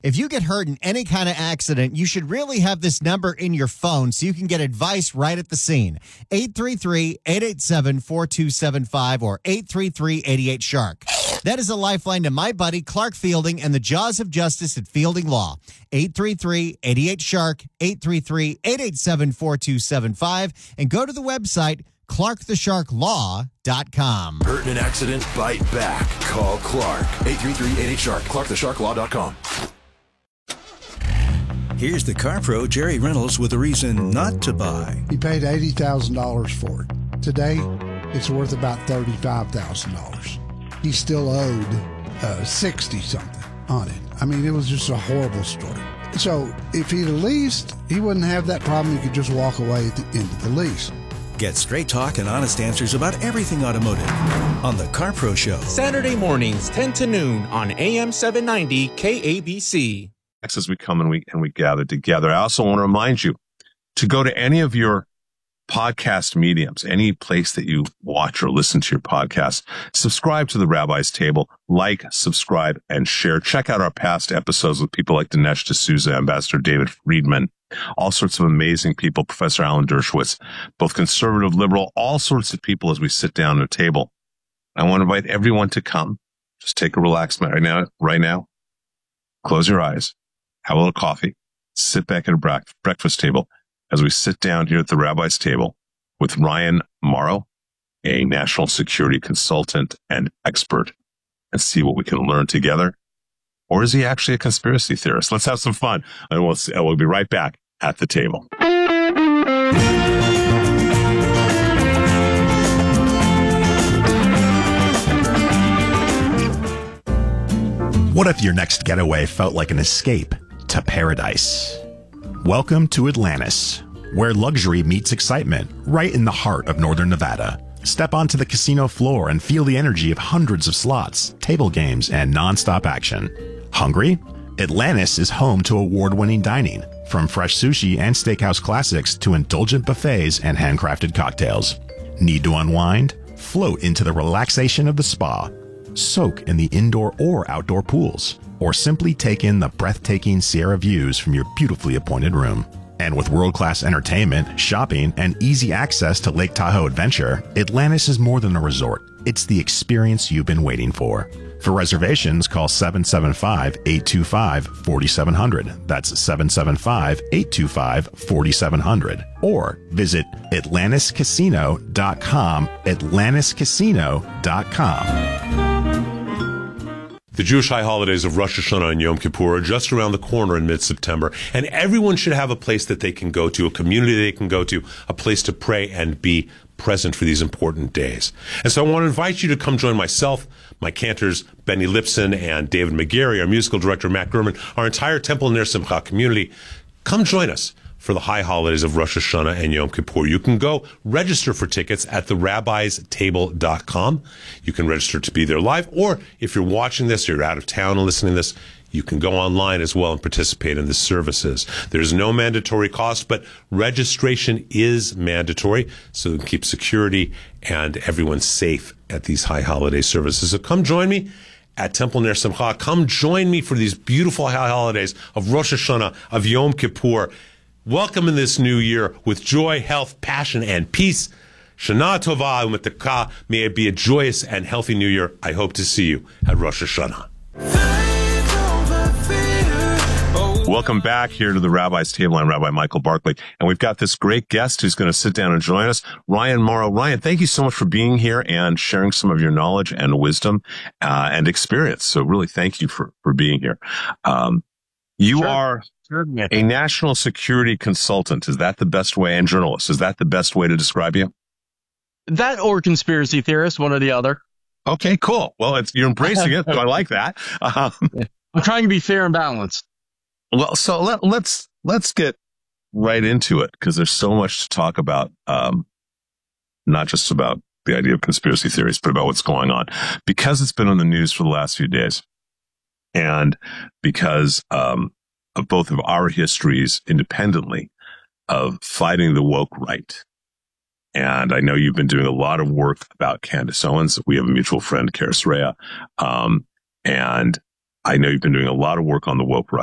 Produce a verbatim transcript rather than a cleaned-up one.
If you get hurt in any kind of accident, you should really have this number in your phone so you can get advice right at the scene. eight three three, eight eight seven, four two seven five or eight three three, eight eight, shark. That is a lifeline to my buddy Clark Fielding and the Jaws of Justice at Fielding Law. eight three three, eight eight, shark, eight three three, eight eight seven, four two seven five, and go to the website clark the shark law dot com. Hurt in an accident? Bite back. Call Clark. eight three three, eight eight, shark. clark the shark law dot com. Here's the car pro, Jerry Reynolds, with a reason not to buy. He paid eighty thousand dollars for it. Today, it's worth about thirty-five thousand dollars. He still owed uh, sixty-something on it. I mean, it was just a horrible story. So if he'd leased, he wouldn't have that problem. He could just walk away at the end of the lease. Get straight talk and honest answers about everything automotive on the Car Pro Show. Saturday mornings, ten to noon on A M seven ninety K A B C. As we come and we and we gather together, I also want to remind you to go to any of your podcast mediums, any place that you watch or listen to your podcast. Subscribe to the Rabbi's Table, like, subscribe, and share. Check out our past episodes with people like Dinesh D'Souza, Ambassador David Friedman, all sorts of amazing people, Professor Alan Dershowitz, both conservative, liberal, all sorts of people as we sit down at a table. I want to invite everyone to come. Just take a relaxed minute right now. Right now, close your eyes. Have a little coffee, sit back at a bra- breakfast table as we sit down here at the Rabbi's Table with Ryan Morrow, a national security consultant and expert, and see what we can learn together. Or is he actually a conspiracy theorist? Let's have some fun. And we'll, see, we'll be right back at the table. What if your next getaway felt like an escape to paradise? Welcome to Atlantis, where luxury meets excitement, right in the heart of northern Nevada. Step onto the casino floor and feel the energy of hundreds of slots, table games, and non-stop action. Hungry? Atlantis is home to award-winning dining, from fresh sushi and steakhouse classics to indulgent buffets and handcrafted cocktails. Need to unwind? Float into the relaxation of the spa. Soak in the indoor or outdoor pools, or simply take in the breathtaking Sierra views from your beautifully appointed room. And with world-class entertainment, shopping, and easy access to Lake Tahoe Adventure, Atlantis is more than a resort. It's the experience you've been waiting for. For reservations, call seven seven five, eight two five, four seven zero zero. That's seven seven five, eight two five, four seven zero zero. Or visit atlantis casino dot com, atlantis casino dot com. The Jewish high holidays of Rosh Hashanah and Yom Kippur are just around the corner in mid-September, and everyone should have a place that they can go to, a community they can go to, a place to pray and be present for these important days. And so I want to invite you to come join myself, my cantors, Benny Lipson and David McGarry, our musical director, Matt Gurman, our entire Temple Ner Simcha community. Come join us for the high holidays of Rosh Hashanah and Yom Kippur. You can go register for tickets at the rabbis table dot com. You can register to be there live, or if you're watching this, or you're out of town and listening to this, you can go online as well and participate in the services. There's no mandatory cost, but registration is mandatory, so we can keep security and everyone safe at these high holiday services. So come join me at Temple Ner Simcha. Come join me for these beautiful high holidays of Rosh Hashanah, of Yom Kippur. Welcome in this new year with joy, health, passion, and peace. Shana Tova U'Metaka. May it be a joyous and healthy new year. I hope to see you at Rosh Hashanah. Welcome back here to the Rabbi's Table. I'm Rabbi Michael Barkley, and we've got this great guest who's going to sit down and join us, Ryan Morrow. Ryan, thank you so much for being here and sharing some of your knowledge and wisdom uh, and experience. So really thank you for, for being here. Um, you sure. are a national security consultant. Is that the best way? And journalist. Is that the best way to describe you? That or conspiracy theorist, one or the other. Okay, cool. Well, it's, you're embracing it, so I like that. Um, I'm trying to be fair and balanced. Well, so let, let's let's get right into it, because there's so much to talk about, um, not just about the idea of conspiracy theories, but about what's going on, because it's been on the news for the last few days, and because um, of both of our histories independently of fighting the woke right. And I know you've been doing a lot of work about Candace Owens. We have a mutual friend, Karis Rea. Um, and I know you've been doing a lot of work on the woke right.